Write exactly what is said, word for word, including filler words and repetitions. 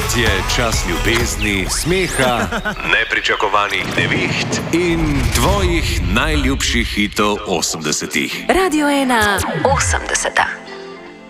Spet je čas ljubezni, smeha, nepričakovanih neviht in tvojih najljubših hitov osemdesetih. Radio ena osemdeseta.